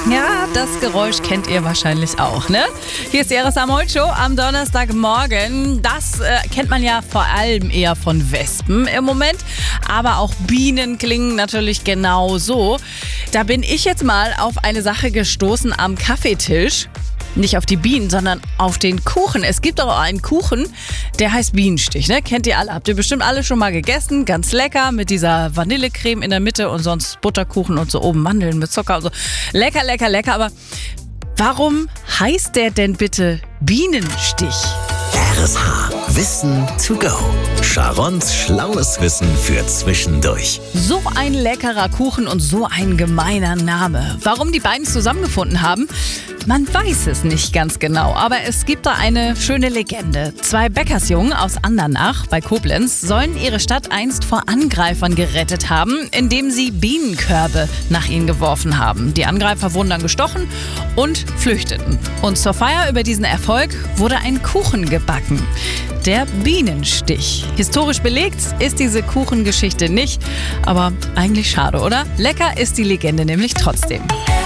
Ja, das Geräusch kennt ihr wahrscheinlich auch, ne? Hier ist die RSA Morning Show am Donnerstagmorgen. Das kennt man ja vor allem eher von Wespen im Moment. Aber auch Bienen klingen natürlich genau so. Da bin ich jetzt mal auf eine Sache gestoßen am Kaffeetisch. Nicht auf die Bienen, sondern auf den Kuchen. Es gibt auch einen Kuchen, der heißt Bienenstich, ne? Kennt ihr alle, habt ihr bestimmt alle schon mal gegessen. Ganz lecker mit dieser Vanillecreme in der Mitte und sonst Butterkuchen und so oben Mandeln mit Zucker und so. Lecker, lecker, lecker. Aber warum heißt der denn bitte Bienenstich? RSH. Wissen to go. Sharons schlaues Wissen für zwischendurch. So ein leckerer Kuchen und so ein gemeiner Name. Warum die beiden zusammengefunden haben? Man weiß es nicht ganz genau, aber es gibt da eine schöne Legende. 2 Bäckersjungen aus Andernach bei Koblenz sollen ihre Stadt einst vor Angreifern gerettet haben, indem sie Bienenkörbe nach ihnen geworfen haben. Die Angreifer wurden dann gestochen und flüchteten. Und zur Feier über diesen Erfolg wurde ein Kuchen gebacken. Der Bienenstich. Historisch belegt ist diese Kuchengeschichte nicht, aber eigentlich schade, oder? Lecker ist die Legende nämlich trotzdem.